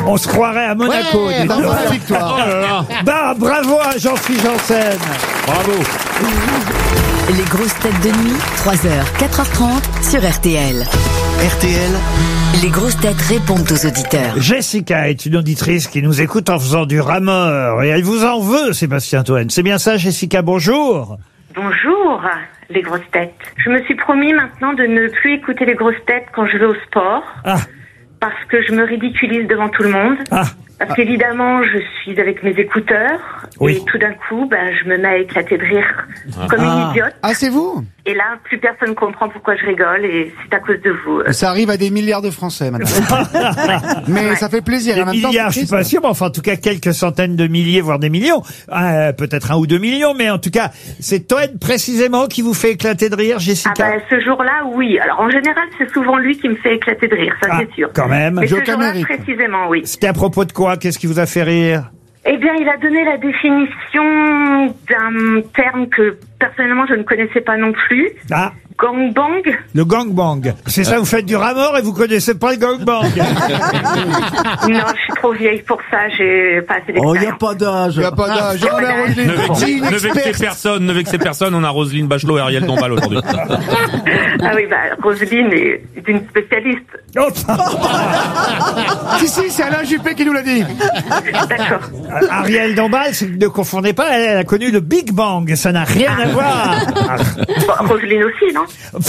On se croirait à Monaco. Ouais, dites donc. bravo, victoire. Bah, bravo à Jean-Philippe Janssen. Bravo. Les grosses têtes de nuit, 3h, 4h30 sur RTL. RTL, Les grosses têtes répondent aux auditeurs. Jessica est une auditrice qui nous écoute en faisant du rameur et elle vous en veut, Sébastien Toen. C'est bien ça, Jessica? Bonjour. Bonjour, les grosses têtes. Je me suis promis maintenant de ne plus écouter les grosses têtes quand je vais au sport. Ah. Parce que je me ridiculise devant tout le monde. Ah. Parce qu'évidemment, je suis avec mes écouteurs. Oui. Et tout d'un coup, je me mets à éclater de rire comme une idiote. Ah, c'est vous? Et là, plus personne comprend pourquoi je rigole et c'est à cause de vous. Ça arrive à des milliards de Français maintenant. Mais ça fait plaisir. Des En même temps, milliards, c'est je suis pas triste. sûr, mais enfin, en tout cas, quelques centaines de milliers, voire des millions. Peut-être 1 ou 2 millions, mais en tout cas, c'est Toen précisément qui vous fait éclater de rire, Jessica? Ce jour-là, oui. Alors, en général, c'est souvent lui qui me fait éclater de rire, ça c'est sûr. Quand même. Mais ce Joker jour-là, mérite. précisément, oui. C'était à propos de quoi? Qu'est-ce qui vous a fait rire? Eh bien, il a donné la définition d'un terme que, personnellement, je ne connaissais pas non plus. Ah, Gangbang. le gangbang. C'est ça, vous faites du rameur et vous connaissez pas le gangbang? Non, je suis trop vieille pour ça, j'ai pas assez Oh, il n'y a d'expérience. pas d'âge. Il n'y a pas d'âge. On a Roselyne. C'est une Ne vexez experte. personne, ne vexez personne. On a Roselyne Bachelot et Ariel Dombal aujourd'hui. Ah oui, Roselyne est une spécialiste. Oh, Si, c'est Alain Juppé qui nous l'a dit. D'accord. Ariel Dombal, ne confondez pas, elle a connu le Big Bang. Ça n'a rien à voir. Bon, Roselyne aussi, non?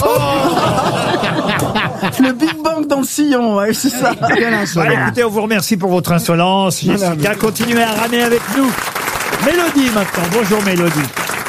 Le Big Bang dans le sillon, ouais, c'est ça. Quel insolent. Voilà, écoutez, on vous remercie pour votre insolence. Jessica, continuez à ramer avec nous. Mélodie maintenant. Bonjour Mélodie.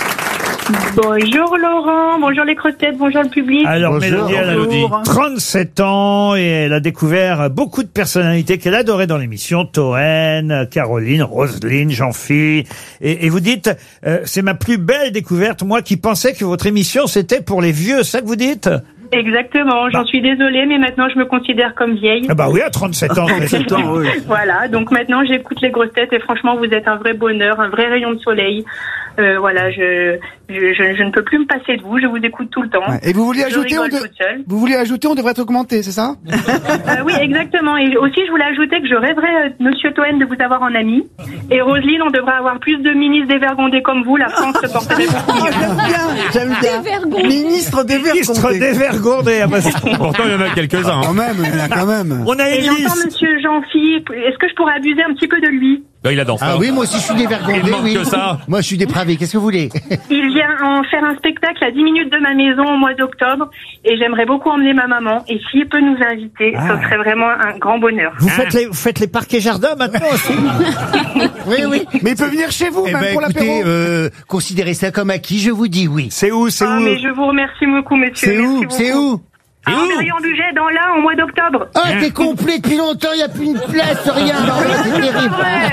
Bonjour Laurent, bonjour les grosses têtes, bonjour le public. Alors Bonjour. Mélodie, elle a Bonjour. 37 ans et elle a découvert beaucoup de personnalités qu'elle adorait dans l'émission. Toen, Caroline, Roselyne, Jean-Philippe. Et vous dites, c'est ma plus belle découverte, moi qui pensais que votre émission c'était pour les vieux. C'est ça que vous dites? Exactement, j'en suis désolée, mais maintenant je me considère comme vieille. Ah bah oui, à 37 ans. Attends, oui. Voilà, donc maintenant j'écoute les grosses têtes et franchement vous êtes un vrai bonheur, un vrai rayon de soleil. Voilà, je ne peux plus me passer de vous, je vous écoute tout le temps. Ouais. Et vous vouliez Je ajouter, rigole toute seule. vous vouliez ajouter, on devrait être augmenté, c'est ça? Oui, exactement. Et aussi, je voulais ajouter que je rêverais, Monsieur Toen, de vous avoir en ami. Et Roselyne, on devrait avoir plus de ministres dévergondés comme vous. La France se porterait beaucoup mieux. J'aime bien. Ministre des Ministre Verts. dévergondé. Ah bah, Pourtant, il y en a quelques-uns. Quand même, il y en a quand même. on a Et une j'entends liste. Monsieur Jean-Philippe. Est-ce que je pourrais abuser un petit peu de lui? Là, il a dansé. Ah oui, moi aussi je suis dévergondé, Il manque oui. que ça. Moi je suis dépravé, qu'est-ce que vous voulez? Il vient en faire un spectacle à 10 minutes de ma maison au mois d'octobre. Et j'aimerais beaucoup emmener ma maman. Et s'il peut nous inviter, ce serait vraiment un grand bonheur. Vous faites les parcs et jardins maintenant aussi? Oui, oui. Mais il peut venir chez vous, Eh même ben pour écoutez, l'apéro. considérez ça comme acquis, je vous dis oui. C'est où? C'est Ah, où? mais je vous remercie beaucoup, messieurs. C'est où? Merci C'est beaucoup. où? À Amberieu-en-Bugey, dans l'Ain, au mois d'octobre. Ah, t'es complet depuis longtemps, il n'y a plus une place, rien. C'est terrible.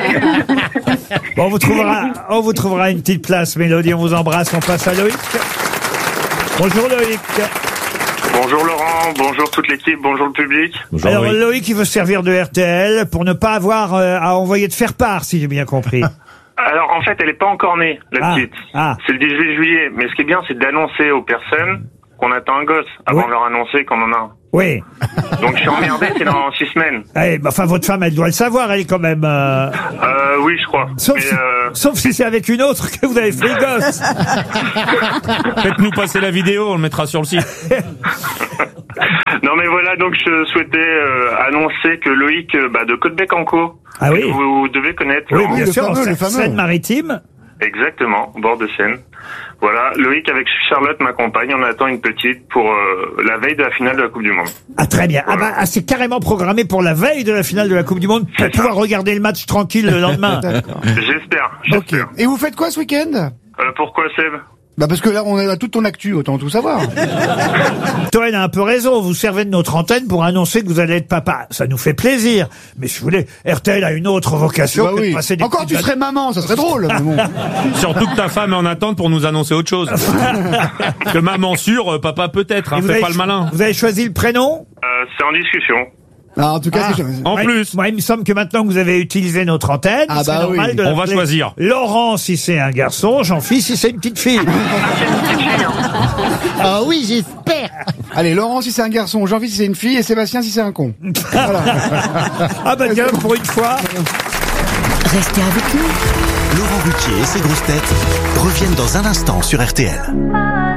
Bon, on vous trouvera une petite place, Mélodie. On vous embrasse. On passe à Loïc. Bonjour Loïc. Bonjour Laurent, bonjour toute l'équipe, bonjour le public. Bonjour, Alors Loïc. Loïc, il veut se servir de RTL pour ne pas avoir à envoyer de faire-part, si j'ai bien compris. Alors en fait, elle est pas encore née, la Ah, petite. ah. C'est le 18 juillet. Mais ce qui est bien, c'est d'annoncer aux personnes qu'on attend un gosse avant Ouais. de leur annoncer qu'on en a un. Oui. Donc je suis emmerdé, c'est dans 6 semaines. Eh, bah, enfin, votre femme, elle doit le savoir, elle est quand même. Oui, je crois. Sauf, Mais, si, sauf si c'est avec une autre que vous avez fait le gosse. Faites-nous passer la vidéo, on le mettra sur le site. Non mais voilà, donc je souhaitais annoncer que Loïc de Côte-Bec-en-Caux, Ah oui. que vous devez connaître. Oui, Laurent. bien le sûr, fameux, le fameux. Seine-Maritime. Exactement, au bord de Seine. Voilà, Loïc avec Charlotte, ma compagne, on attend une petite pour la veille de la finale de la Coupe du Monde. Ah, très bien. Ah, bah, c'est carrément programmé pour la veille de la finale de la Coupe du Monde pour pouvoir regarder le match tranquille le lendemain. J'espère. Ok. Et vous faites quoi ce week-end? Pourquoi Seb? Bah parce que là, on a toute ton actu, autant tout savoir. Toen a un peu raison. Vous servez de notre antenne pour annoncer que vous allez être papa. Ça nous fait plaisir. Mais si vous voulez, RTL a une autre vocation Bah que de oui. passer des Encore petites tu serais maman, ça serait drôle. Mais bon. Surtout que ta femme est en attente pour nous annoncer autre chose. Que maman sûre, papa peut-être, Et hein, vous fais avez- pas le malin. Vous avez choisi le prénom? C'est en discussion. Ah, en tout cas, c'est... En Ouais, plus, moi, il me semble que maintenant que vous avez utilisé notre antenne, Ah c'est bah normal oui. de On va l'appeler choisir. Laurent si c'est un garçon, Jean-Philippe si c'est une petite fille. Ah oui, j'espère. Allez, Laurent si c'est un garçon, Jean-Philippe si c'est une fille et Sébastien si c'est un con. Voilà. Ah bah tiens, pour une fois. Restez avec nous. Laurent Ruquier et ses grosses têtes reviennent dans un instant sur RTL.